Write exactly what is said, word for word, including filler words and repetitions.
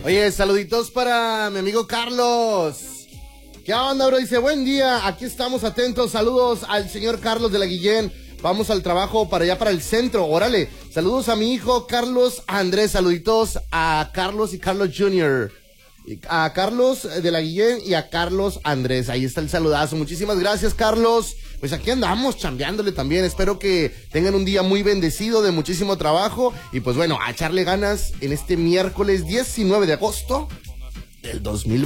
Oye, saluditos para mi amigo Carlos. ¿Qué onda, bro? Dice, buen día, aquí estamos atentos. Saludos al señor Carlos de la Guillén. Vamos al trabajo para allá, para el centro. Órale. Saludos a mi hijo Carlos Andrés. Saluditos a Carlos y Carlos junior A Carlos de la Guillén y a Carlos Andrés. Ahí está el saludazo. Muchísimas gracias, Carlos. Pues aquí andamos chambeándole también. Espero que tengan un día muy bendecido, de muchísimo trabajo. Y pues bueno, a echarle ganas en este miércoles diecinueve de agosto del dos mil veinte.